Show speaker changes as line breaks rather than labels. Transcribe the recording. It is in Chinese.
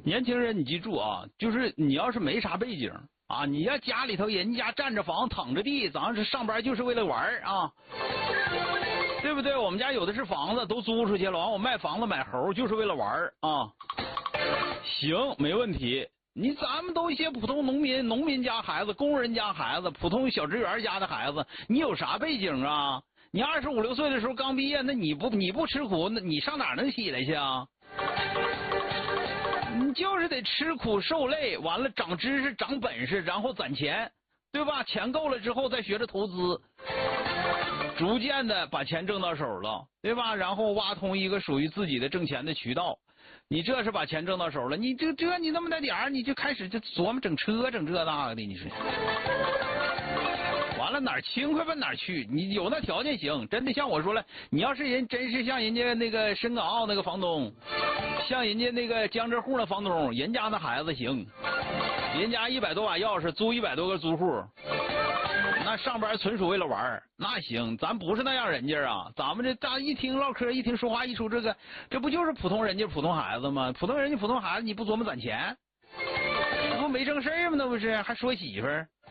年轻人，你记住啊，就是你要是没啥背景啊，你要家里头人家占着房躺着地，咱是上班就是为了玩啊，对不对？我们家有的是房子都租出去了，完我卖房子买猴就是为了玩啊。行，没问题。咱们都一些普通农民家孩子，工人家孩子，普通小职员家的孩子，你有啥背景啊？你25、6岁的时候刚毕业，那你不吃苦，那你上哪能起来去啊？你就是得吃苦受累，完了长知识、长本事，然后攒钱，对吧？钱够了之后再学着投资，逐渐的把钱挣到手了，对吧？然后挖通一个属于自己的挣钱的渠道。你这是把钱挣到手了，你你那么大点儿，你就开始就琢磨整车整这那个的，你说。完了哪儿轻快奔哪儿去，你有那条件行，真的像我说了，你要是真是像人家那个深港澳那个房东，像人家那个江浙沪那房东，人家那孩子行，人家100多把钥匙租100多个租户，那上班纯属为了玩，那行，咱不是那样人家啊，咱们这一听唠嗑，一听说话，一出这不就是普通人家普通孩子吗？普通人家普通孩子，你不琢磨攒钱，这不没正事吗？那不是还说媳妇儿。